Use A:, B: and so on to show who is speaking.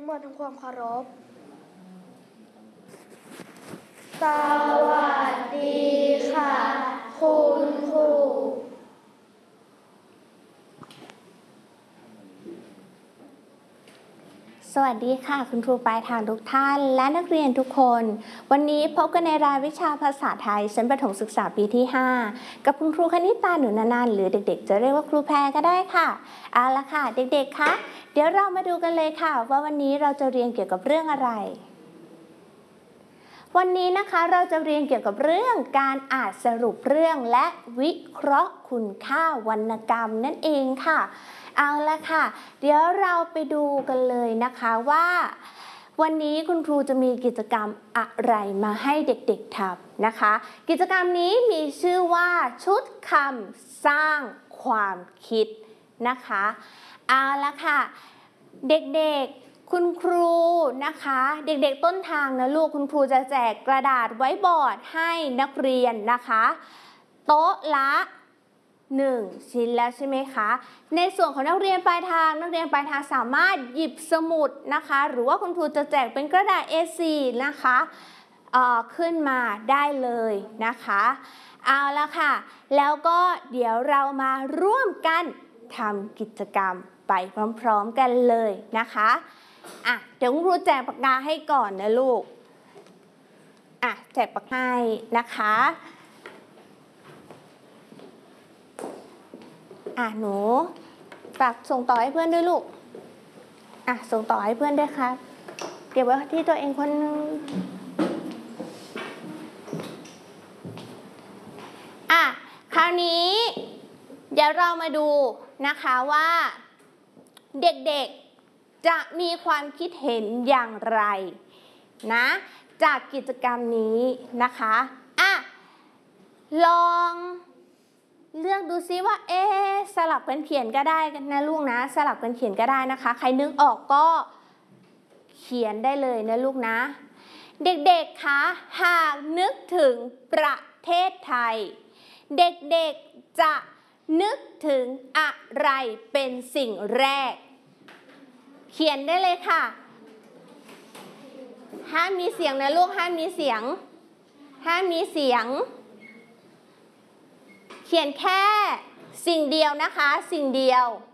A: มดทำความเคารพสวัสดีค่ะคุณครู
B: สวัสดีค่ะคุณครูปลายทางทุกท่านและนักเรียนทุกคนวันนี้พบกันในรายวิชาภาษาไทยชั้นประถมศึกษาปีที่ 5กับคุณครูคณิตาหนูนันท์หรือเด็กๆจะเรียกว่าครูแพรก็ได้ค่ะเอาละค่ะเด็กๆคะเดี๋ยวเรามาดูกันเลยค่ะว่าวันนี้เราจะเรียนเกี่ยวกับเรื่องอะไรวันนี้นะคะเราจะเรียนเกี่ยวกับเรื่องการอ่านสรุปเรื่องและวิเคราะห์คุณค่าวรรณกรรมนั่นเองค่ะเอาละค่ะเดี๋ยวเราไปดูกันเลยนะคะว่าวันนี้คุณครูจะมีกิจกรรมอะไรมาให้เด็กๆทำนะคะกิจกรรมนี้มีชื่อว่าชุดคำสร้างความคิดนะคะเอาละค่ะเด็กๆคุณครูนะคะเด็กๆต้นทางนะลูกคุณครูจะแจกกระดาษไว้บอร์ดให้นักเรียนนะคะโต๊ะละ1 ชิ้นแล้วใช่ไหมคะในส่วนของนักเรียนปลายทางสามารถหยิบสมุดนะคะหรือว่าคุณครูจะแจกเป็นกระดาษ A4 นะคะขึ้นมาได้เลยนะคะเอาละค่ะแล้วก็เดี๋ยวเรามาร่วมกันทำกิจกรรมไปพร้อมๆกันเลยนะคะเดี๋ยวคุณครูแจกปากกาให้ก่อนนะลูกแจกปากกาให้นะคะหนูฝากส่งต่อให้เพื่อนด้วยลูกส่งต่อให้เพื่อนด้วยครับเก็บไว้ที่ตัวเองคนนึงคราวนี้เดี๋ยวเรามาดูนะคะว่าเด็กๆจะมีความคิดเห็นอย่างไรนะจากกิจกรรมนี้นะคะลองเลือกดูซิว่าสลับกันเขียนก็ได้นะลูกนะสลับกันเขียนก็ได้นะคะใครนึกออกก็เขียนได้เลยนะลูกนะเด็กๆคะหากนึกถึงประเทศไทยเด็กๆจะนึกถึงอะไรเป็นสิ่งแรกเขียนได้เลยค่ะห้ามมีเสียงนะลูกห้ามมีเสียงเขียนแค่สิ่งเดียวนะคะสิ่งเดียว